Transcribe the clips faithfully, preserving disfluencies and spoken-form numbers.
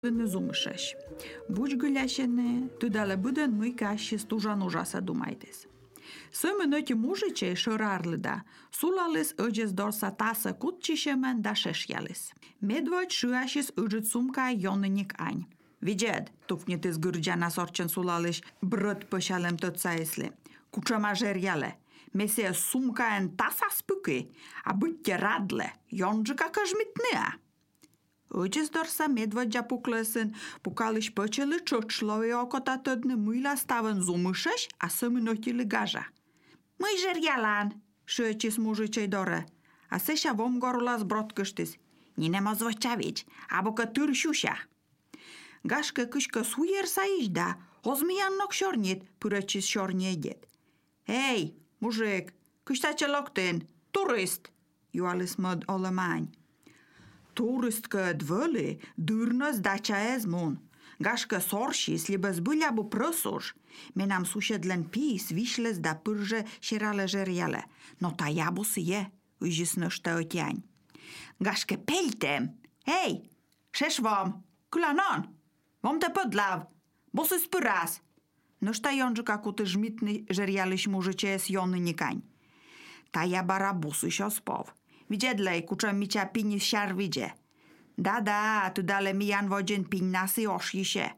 не зумышеш. Буч гулящене, тудале буден ми каші стужан ужаса думайтес. Sömö nöti mužičei šörarlida, sulalis ödžes dorsa tasa kutčišemen da šešjalis. Medvod šuašis ödžet sumka joninik aň. Vidjed, tufnitis gürđana sorčen sulalis brăt pășalem tot saisle. Kučama žerjale. Mesie sumka en tasa spüki, a bytte radle, jonžika kažmitnea. Ödžes dorsa medvodja puklăsân, pukalis păcele čočlovi okota tădne mâila stavan zumышăș, a sömö nötili gaja. Măi žerjalan, šöčis mužičei dore, a seša vom gorulas brotkăštis. Ninema zvăceavici, abo că târșușa. Gașcă câșcă suier sa ișda, ozmian nok șornit, părăcis șorniedet. Hei, mužic, câșta ce locten, turist, jualis măd olemani. Turist că dvăli, dârnăs dacia ezmun. Gașcă sorșis li bezbâlea bu prăsuș. Menam suședlen pis, vișles da pârje și rale žerjale. No ta jabu si je, îjis năște otiani. Gașcă peltem. Hei, šeš vom, kula non, vom te podlav, bo se spyras. Nășta jonžika ku te žmitni žerjališ mužičes jony nikani. Ta jabara busu și ospov. Vidjedlej, kuča mića pinis šar vidje. Da, da, tu dale mi jan vođen pin nasi ošjiše.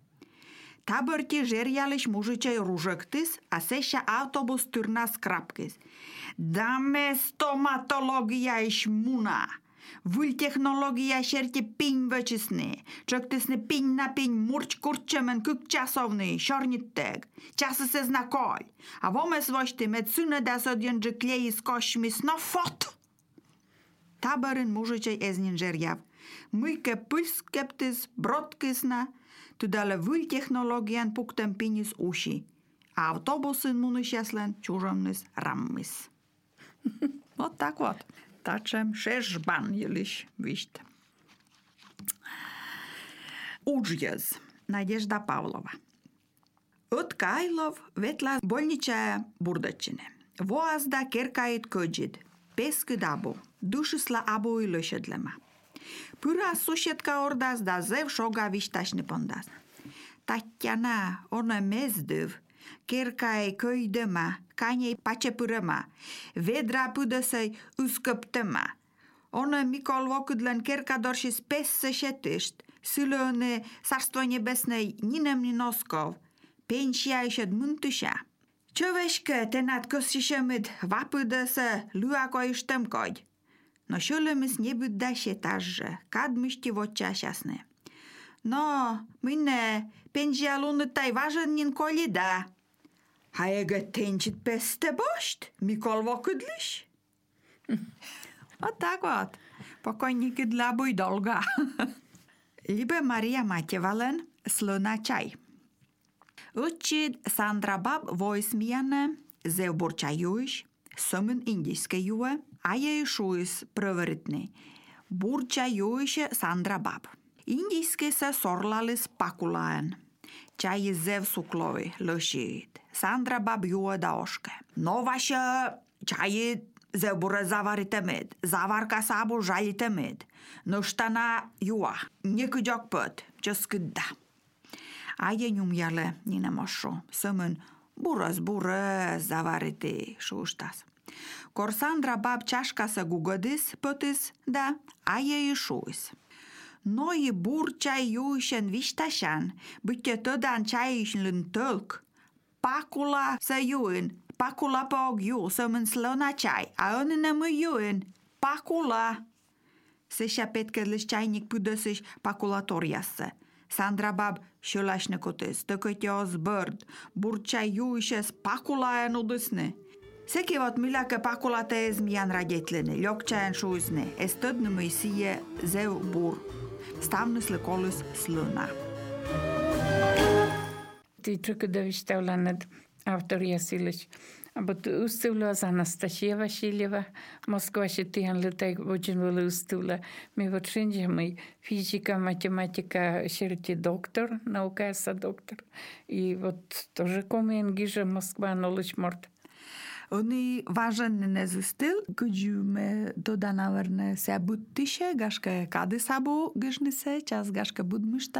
Taberti žerjališ mužičej ružektis, a seša autobus tyrna skrapkis. Dame stomatologija iš muna. Vul technologija šerti pin văcisne. Čăktisne pin na pin murci kurčemen kuk časovni, šornitteg. Časă se znakoj. A vomes voști medsune da sodjen džeklei skošmis no fot. Taberin mužičej eznin žerjav. Myke pylskeptis brotkisna, tudale vul technologian puktem pinis uši. A autobusin munus jaslen čužomnis rammis. Вот так вот. Тачем шешбан елиш вишт. Уджьез. Надежда Павлова. От Кайлов ветла больничая бурдачине. Воазда керкает коджид. Песky dabo. Dušisla abo i löšedlema. Pyra sušetka ordas da zev šoga vištašne pondas. Tatjana, ona mezdiv, kerkai köydema, kanei pace pyrema, vedra pydăsăi uskăptema. Ona Mikol vokudlen kerkadoršis pesse šetist, sylöne sarstvo nebesnej ninem ni noskov, pensia išed mântuša. Čoveške tenat kosišemid vapydăsă luako ištemkoj. No šulemis nebudda šetarže, kad myšti voča šasne. No, mine, pensia lunutai važanin kolida. Haega tenčit peste bošt, Mikol vokudliš. Вот так вот. Покойники для буй долга. Либе Мария Матевален, слона чай. Учит Сандра Баб voismiane zeu burčajuš, sömün indiske juhe, aje šuis prăvăritne. Burčajuše Sandra Bab. Indiske se sorlalis pakulaen. Čai zev suklovi lășit. Sandra Bab juhe da oške. No vaše čai zeu bură zavarite med. Zavarka sabu žalite med. No štana juha. Nekudjok păt. Ce scâdda. Aie njumjale nine moșo. Sömân burăs burăs zavarite šuštas. Kor Sandra Bab čaška se gugodis pătis, da, aie i šuis. Noi burčai juišen vištašan, bytte tădan čaišn lân tălk. Pakula se juin, pakula pog ju, sömân slona čai, a önine mă juin, pakula. Seša petkedlis čajnik pydăsiš pakulatoriasse. Sandra Bab šulašne kotis, tăkăte o zbărd, burčai juišes pakulaen udysne. Sekivat milläkö pakula tees mian radetlene, ljokčajan šuisne, es tădne măisie zeu bur. Stavnysle kolus slăna. Ты только довещала над автор Ясилыч. А вот устывла Анастасия Васильева, Москва щитыян летай очень было устывла. Мы вот шинджи мы физика, математика, щерти доктор, наукаса доктор. И вот тоже комен гижа Москва нолыч морт. Oni vážený nezistil, gdžume doda navrne se budtiše, gaška kady sabo gžnise, čas gaška budmušta.